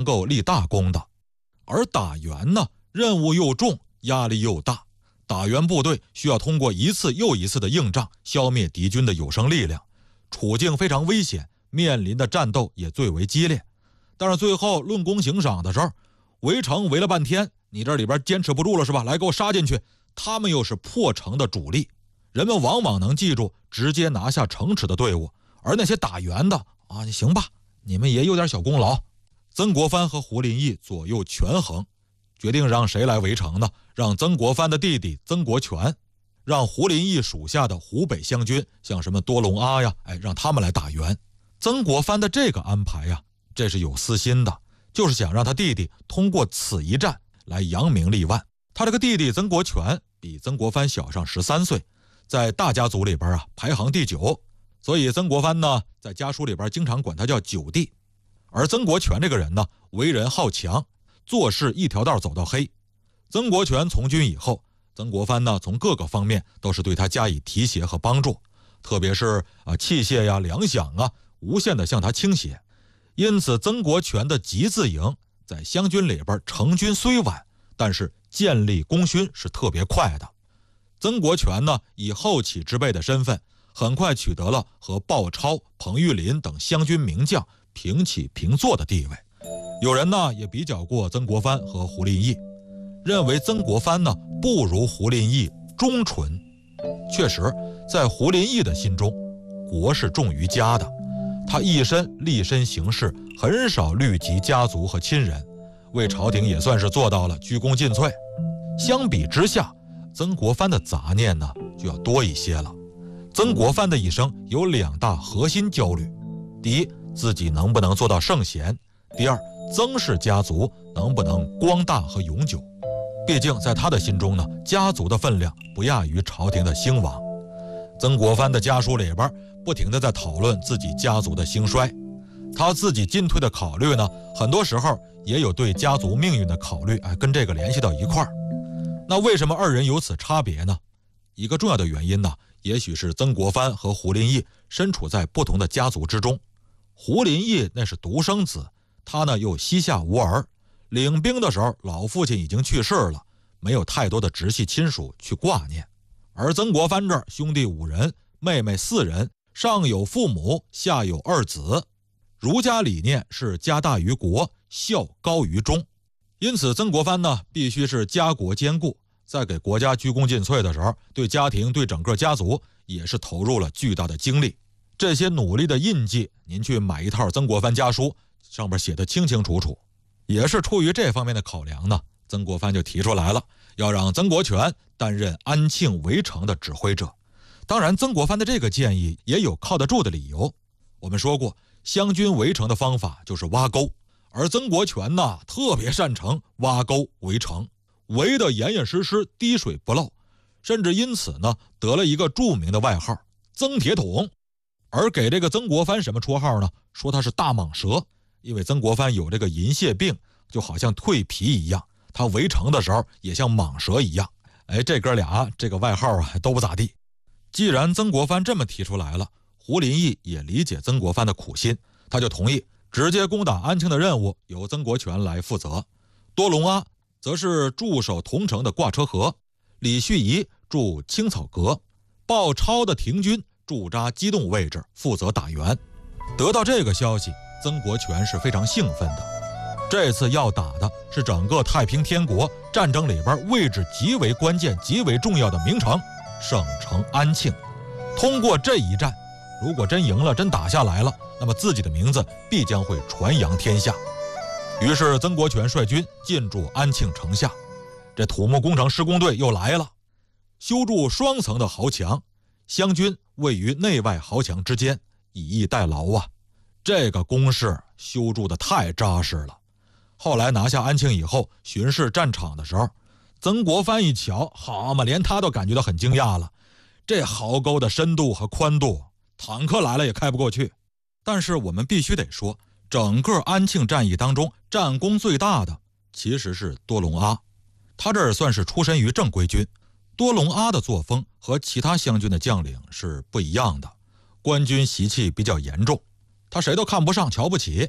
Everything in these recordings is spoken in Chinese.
够立大功的。而打援呢，任务又重，压力又大，打援部队需要通过一次又一次的硬仗消灭敌军的有生力量，处境非常危险，面临的战斗也最为激烈。但是最后论功行赏的时候，围城围了半天，你这里边坚持不住了是吧？来给我杀进去！他们又是破城的主力，人们往往能记住直接拿下城池的队伍，而那些打援的啊，行吧，你们也有点小功劳。曾国藩和胡林翼左右权衡，决定让谁来围城呢？让曾国藩的弟弟曾国荃，让胡林翼属下的湖北湘军，像什么多隆阿呀，让他们来打援。曾国藩的这个安排呀，这是有私心的，就是想让他弟弟通过此一战来扬名立万。他这个弟弟曾国荃比曾国藩小上13岁，在大家族里边排行第9，所以曾国藩呢在家书里边经常管他叫九弟。而曾国荃这个人呢，为人好强，做事一条道走到黑。曾国荃从军以后，曾国藩呢从各个方面都是对他加以提携和帮助，特别是器械呀、粮饷无限的向他倾斜。因此曾国荃的集字营在湘军里边成军虽晚，但是建立功勋是特别快的。曾国荃呢以后起之辈的身份，很快取得了和鲍超、彭玉麟等湘军名将平起平坐的地位。有人呢也比较过曾国藩和胡林翼，认为曾国藩呢不如胡林翼忠纯。确实，在胡林翼的心中，国是重于家的，他一身立身行事，很少虑及家族和亲人，为朝廷也算是做到了鞠躬尽瘁。相比之下，曾国藩的杂念呢就要多一些了。曾国藩的一生有2大核心焦虑：第一，自己能不能做到圣贤；第二，曾氏家族能不能光大和永久。毕竟在他的心中呢，家族的分量不亚于朝廷的兴亡。曾国藩的家书里边不停地在讨论自己家族的兴衰，他自己进退的考虑呢，很多时候也有对家族命运的考虑，跟这个联系到一块儿。那为什么二人有此差别呢？一个重要的原因呢，也许是曾国藩和胡林翼身处在不同的家族之中。胡林翼那是独生子，他呢又膝下无儿，领兵的时候老父亲已经去世了，没有太多的直系亲属去挂念。而曾国藩这儿兄弟5人，妹妹4人，上有父母，下有2子。儒家理念是家大于国，孝高于忠，因此曾国藩呢必须是家国兼顾，在给国家鞠躬尽瘁的时候，对家庭对整个家族也是投入了巨大的精力。这些努力的印记，您去买一套曾国藩家书，上面写得清清楚楚。也是出于这方面的考量呢，曾国藩就提出来了，要让曾国荃担任安庆围城的指挥者。当然曾国藩的这个建议也有靠得住的理由。我们说过，湘军围城的方法就是挖沟，而曾国荃呢特别擅长挖沟围城，围得严严实实，滴水不漏，甚至因此呢得了一个著名的外号曾铁桶。而给这个曾国藩什么绰号呢？说他是大蟒蛇，因为曾国藩有这个银屑病，就好像蜕皮一样，他围城的时候也像蟒蛇一样。这哥俩这个外号都不咋地。既然曾国藩这么提出来了，胡林翼也理解曾国藩的苦心，他就同意直接攻打安庆的任务由曾国荃来负责。多隆阿则是驻守桐城的挂车河，李旭仪驻青草阁，鲍超的停军驻扎机动位置，负责打援。得到这个消息，曾国荃是非常兴奋的。这次要打的是整个太平天国战争里边位置极为关键、极为重要的名城省城安庆。通过这一战，如果真赢了，真打下来了，那么自己的名字必将会传扬天下。于是曾国荃率军进驻安庆城下，这土木工程施工队又来了，修筑双层的壕墙，湘军位于内外壕墙之间，以逸待劳啊。这个工事修筑的太扎实了。后来拿下安庆以后，巡视战场的时候，曾国藩一瞧，好嘛，连他都感觉到很惊讶了。这壕沟的深度和宽度，坦克来了也开不过去。但是我们必须得说，整个安庆战役当中战功最大的其实是多隆阿，他这儿算是出身于正规军。多隆阿的作风和其他湘军的将领是不一样的，官军习气比较严重，他谁都看不上瞧不起。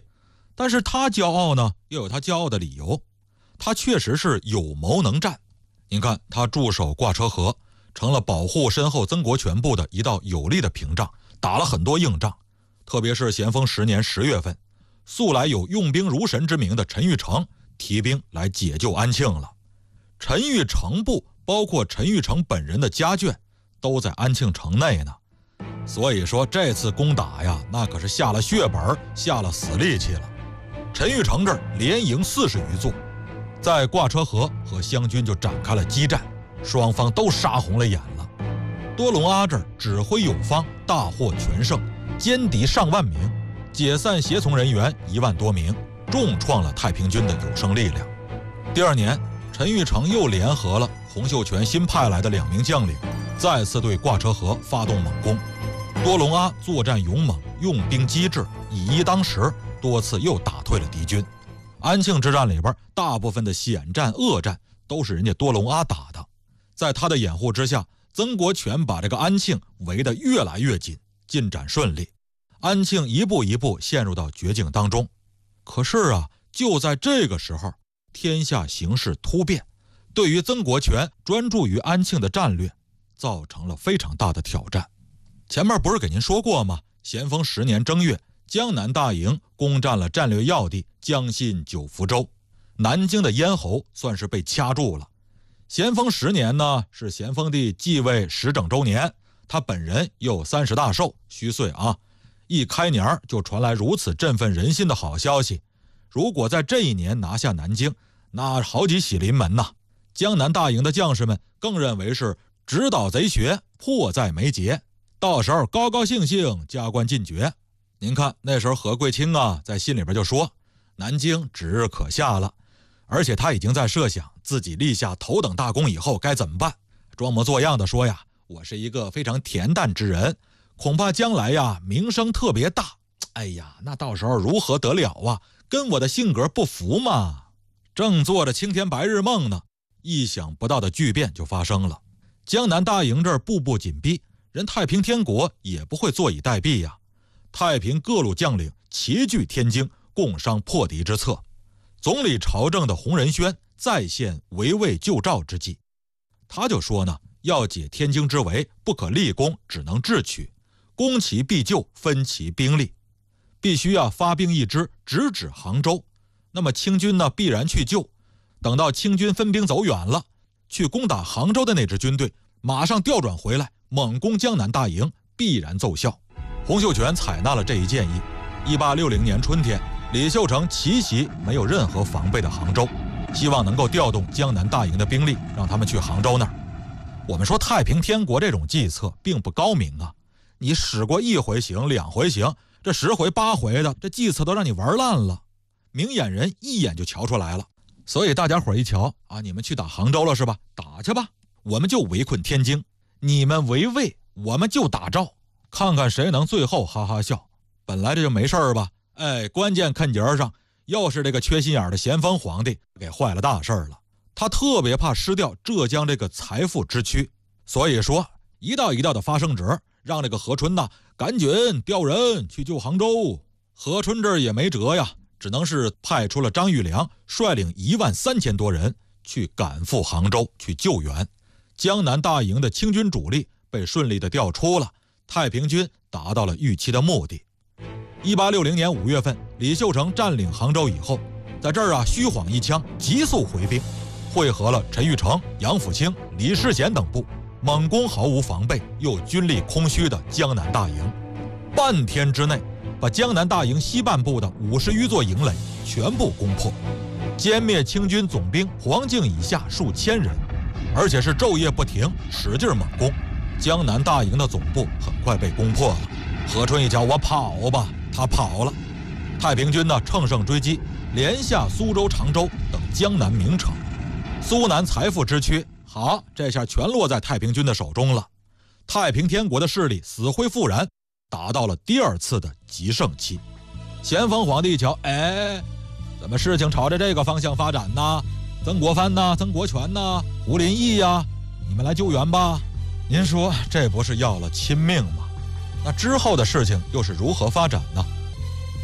但是他骄傲呢，又有他骄傲的理由。他确实是有谋能战。您看，他驻守挂车河，成了保护身后曾国荃部的一道有力的屏障，打了很多硬仗。特别是咸丰10年10月份，素来有用兵如神之名的陈玉成提兵来解救安庆了。陈玉成部包括陈玉成本人的家眷都在安庆城内呢。所以说这次攻打呀，那可是下了血本，下了死力气了。陈玉成这儿连营40余座，在挂车河和湘军就展开了激战，双方都杀红了眼了。多隆阿这儿指挥有方，大获全胜，歼敌上万名，解散协从人员1万多名，重创了太平军的有生力量。第2年，陈玉成又联合了洪秀全新派来的2名将领，再次对挂车河发动猛攻。多隆阿作战勇猛，用兵机智，以一当十，多次又打退了敌军。安庆之战里边，大部分的险战恶战都是人家多隆阿打的。在他的掩护之下，曾国荃把这个安庆围得越来越紧，进展顺利。安庆一步一步陷入到绝境当中。可是啊，就在这个时候，天下形势突变，对于曾国荃专注于安庆的战略造成了非常大的挑战。前面不是给您说过吗？咸丰10年正月，江南大营攻占了战略要地江信九福州，南京的咽喉算是被掐住了。咸丰10年呢，是咸丰帝继位10整周年，他本人又30大寿，虚岁啊。一开年就传来如此振奋人心的好消息，如果在这一年拿下南京，那好几喜临门呐。江南大营的将士们更认为是直捣贼穴，迫在眉睫，到时候高高兴兴加官进爵。您看那时候何贵卿啊，在信里边就说南京指日可下了，而且他已经在设想自己立下头等大功以后该怎么办，装模作样的说呀，我是一个非常恬淡之人，恐怕将来呀名声特别大，哎呀，那到时候如何得了啊，跟我的性格不符嘛。正做着青天白日梦呢，意想不到的巨变就发生了。江南大营这儿步步紧逼，人太平天国也不会坐以待毙呀。太平各路将领齐聚天津，共商破敌之策。总理朝政的洪仁轩再现围魏救赵之计，他就说呢，要解天津之围，不可立功，只能智取，攻其必救，分其兵力，必须发兵一支直指杭州。那么清军呢必然去救，等到清军分兵走远了，去攻打杭州的那支军队马上调转回来，猛攻江南大营，必然奏效。洪秀全采纳了这一建议。1860年春天，李秀成奇袭没有任何防备的杭州，希望能够调动江南大营的兵力，让他们去杭州那儿。我们说太平天国这种计策并不高明啊，你使过1回行2回行，这10回8回的，这计策都让你玩烂了，明眼人一眼就瞧出来了。所以大家伙一瞧啊，你们去打杭州了是吧？打去吧，我们就围困天津，你们围魏，我们就打赵，看看谁能最后哈哈笑。本来这就没事儿吧，关键看节上又是这个缺心眼的咸丰皇帝给坏了大事了。他特别怕失掉浙江这个财富之躯，所以说一道一道的发圣旨，让这个何春呐赶紧调人去救杭州。何春这儿也没辙呀，只能是派出了张玉良率领13000多人去赶赴杭州去救援。江南大营的清军主力被顺利的调出了，太平军达到了预期的目的。1860年5月份，李秀成占领杭州以后，在这儿虚晃一枪，急速回兵，会合了陈玉成、杨辅清、李世贤等部，猛攻毫无防备又军力空虚的江南大营。半天之内，把江南大营西半部的50余座营垒全部攻破，歼灭清军总兵黄敬以下数千人，而且是昼夜不停，使劲猛攻。江南大营的总部很快被攻破了。何春一瞧，我跑吧，他跑了。太平军呢乘胜追击，连下苏州、常州等江南名城。苏南财富之区，好，这下全落在太平军的手中了。太平天国的势力死灰复燃，达到了第2次的极盛期。咸丰皇帝一瞧，怎么事情朝着这个方向发展呢？曾国藩呢，曾国荃呢，胡林翼呀，你们来救援吧。您说这不是要了亲命吗？那之后的事情又是如何发展呢？